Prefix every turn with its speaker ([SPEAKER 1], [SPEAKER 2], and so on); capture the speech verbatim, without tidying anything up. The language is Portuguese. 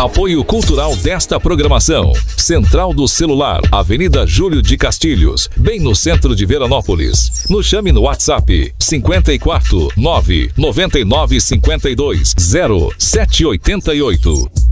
[SPEAKER 1] Apoio cultural desta programação. Central do Celular, Avenida Júlio de Castilhos, bem no centro de Veranópolis. Nos chame no WhatsApp cinquenta e quatro, nove, noventa e nove, cinquenta e dois, zero, sete oito oito.